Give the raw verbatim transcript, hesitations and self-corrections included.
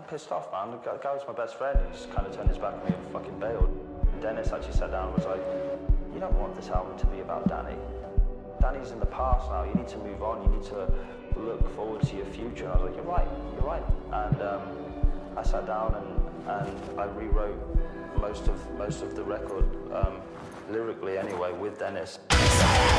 pissed off, man. The guy was my best friend. He just kind of turned his back on me and fucking bailed. Dennis actually sat down and was like, you don't want this album to be about Danny. Danny's in the past now. You need to move on. You need to look forward to your future. And I was like, you're right. You're right. And um, I sat down and, and I rewrote most of most of the record, um, lyrically anyway, with Dennis.